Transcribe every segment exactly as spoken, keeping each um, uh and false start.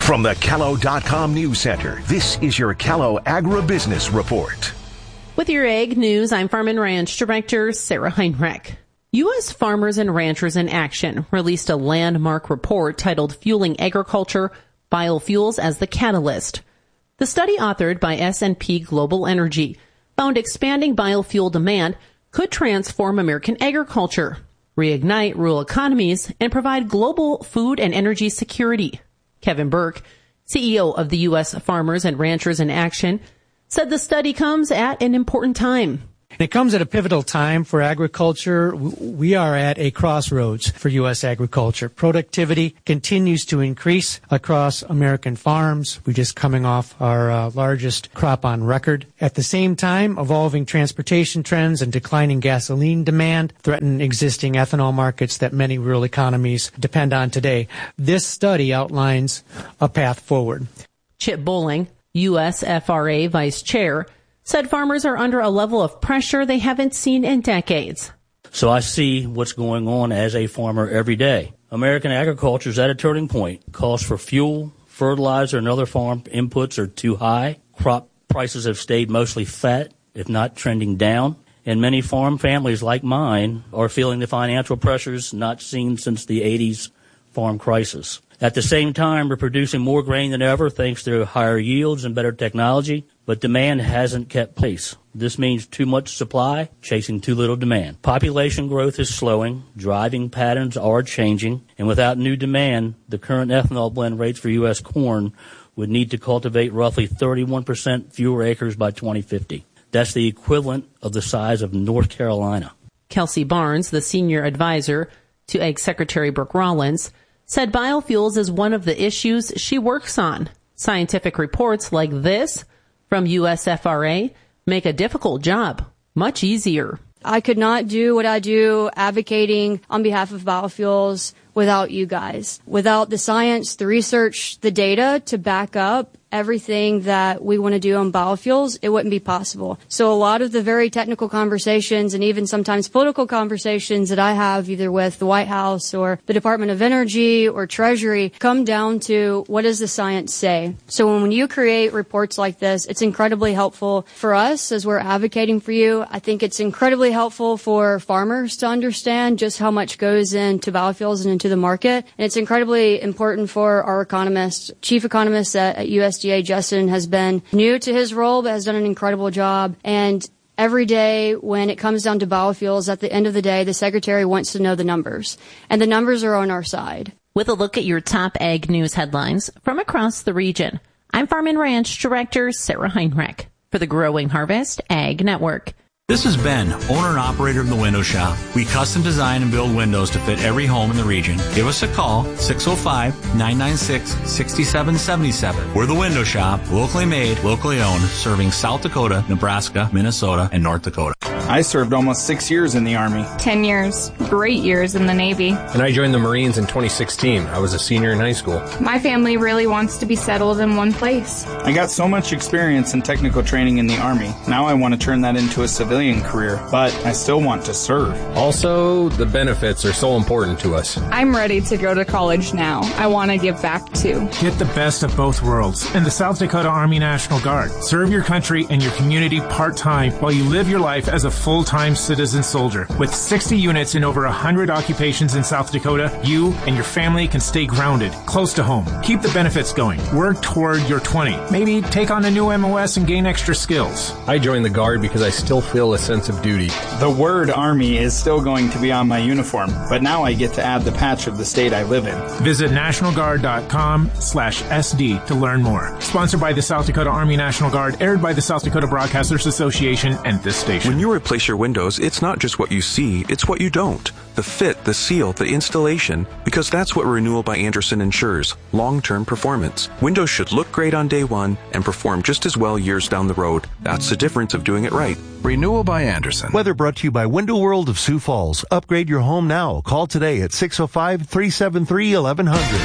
From the Callow dot com News Center, this is your Callow Agribusiness Report. With your Ag News, I'm Farm and Ranch Director Sarah Heinrich. U S Farmers and Ranchers in Action released a landmark report titled Fueling Agriculture, Biofuels as the Catalyst. The study, authored by S and P Global Energy, found expanding biofuel demand could transform American agriculture, reignite rural economies, and provide global food and energy security. Kevin Burke, C E O of the U S Farmers and Ranchers in Action, said the study comes at an important time. It comes at a pivotal time for agriculture. We are at a crossroads for U S agriculture. Productivity continues to increase across American farms. We're just coming off our uh, largest crop on record. At the same time, evolving transportation trends and declining gasoline demand threaten existing ethanol markets that many rural economies depend on today. This study outlines a path forward. Chip Bowling, U S F R A Vice Chair, said farmers are under a level of pressure they haven't seen in decades. So I see what's going on as a farmer every day. American agriculture is at a turning point. Costs for fuel, fertilizer, and other farm inputs are too high. Crop prices have stayed mostly flat, if not trending down. And many farm families like mine are feeling the financial pressures not seen since the eighties farm crisis. At the same time, we're producing more grain than ever thanks to higher yields and better technology, but demand hasn't kept pace. This means too much supply chasing too little demand. Population growth is slowing, driving patterns are changing, and without new demand, the current ethanol blend rates for U S corn would need to cultivate roughly thirty-one percent fewer acres by twenty fifty. That's the equivalent of the size of North Carolina. Kelsey Barnes, the senior advisor to Ag Secretary Brooke Rollins, said biofuels is one of the issues she works on. Scientific reports like this from U S F R A make a difficult job much easier. I could not do what I do advocating on behalf of biofuels without you guys. Without the science, the research, the data to back up everything that we want to do on biofuels, it wouldn't be possible. So a lot of the very technical conversations and even sometimes political conversations that I have either with the White House or the Department of Energy or Treasury come down to what does the science say? So when you create reports like this, it's incredibly helpful for us as we're advocating for you. I think it's incredibly helpful for farmers to understand just how much goes into biofuels and into the market. And it's incredibly important for our economist, chief economist at, at U S D A, Justin, has been new to his role, but has done an incredible job. And every day when it comes down to biofuels, at the end of the day, the secretary wants to know the numbers. And the numbers are on our side. With a look at your top ag news headlines from across the region, I'm Farm and Ranch Director Sarah Heinrich for the Growing Harvest Ag Network. This is Ben, owner and operator of The Window Shop. We custom design and build windows to fit every home in the region. Give us a call, six oh five, nine nine six, six seven seven seven. We're The Window Shop, locally made, locally owned, serving South Dakota, Nebraska, Minnesota, and North Dakota. I served almost six years in the Army. Ten years. Great years in the Navy. And I joined the Marines in twenty sixteen. I was a senior in high school. My family really wants to be settled in one place. I got so much experience and technical training in the Army. Now I want to turn that into a civilian career, but I still want to serve. Also, the benefits are so important to us. I'm ready to go to college now. I want to give back too. Get the best of both worlds in the South Dakota Army National Guard. Serve your country and your community part-time while you live your life as a full-time citizen soldier. With sixty units in over one hundred occupations in South Dakota, you and your family can stay grounded, close to home. Keep the benefits going. Work toward your twenty. Maybe take on a new M O S and gain extra skills. I joined the Guard because I still feel a sense of duty. The word Army is still going to be on my uniform, but now I get to add the patch of the state I live in. Visit national guard dot com slash S D to learn more. Sponsored by the South Dakota Army National Guard, aired by the South Dakota Broadcasters Association and this station. When you replace your windows, it's not just what you see, it's what you don't. The fit, the seal, the installation, because that's what Renewal by Andersen ensures, long-term performance. Windows should look great on day one and perform just as well years down the road. That's the difference of doing it right. Renewal by Andersen. Weather brought to you by Window World of Sioux Falls. Upgrade your home now. Call today at six oh five, three seven three, eleven hundred.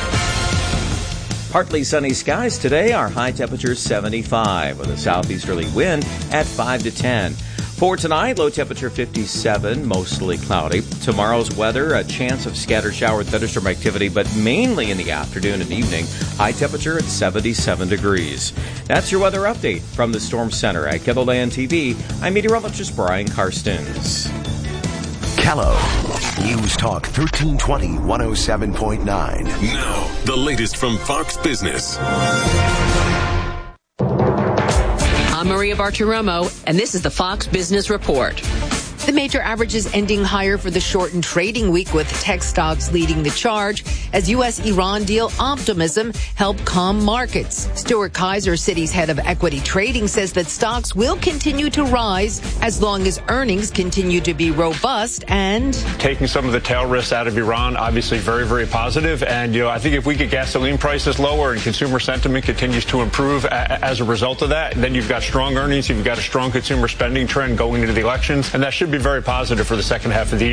Partly sunny skies today. Our high temperature seventy-five with a southeasterly wind at five to ten. For tonight, low temperature fifty-seven, mostly cloudy. Tomorrow's weather, a chance of scattered shower and thunderstorm activity, but mainly in the afternoon and evening. High temperature at seventy-seven degrees. That's your weather update from the Storm Center at KELOLAND T V. I'm meteorologist Brian Karstens. Kello News Talk thirteen twenty, one oh seven point nine. Now, the latest from Fox Business. I'm Maria Bartiromo, and this is the Fox Business Report. The major averages ending higher for the shortened trading week, with tech stocks leading the charge as U S Iran deal optimism helped calm markets. Stuart Kaiser, Citi's head of equity trading, says that stocks will continue to rise as long as earnings continue to be robust and taking some of the tail risks out of Iran, obviously very, very positive. And, you know, I think if we get gasoline prices lower and consumer sentiment continues to improve a- as a result of that, then you've got strong earnings, you've got a strong consumer spending trend going into the elections, and that should be very positive for the second half of the year.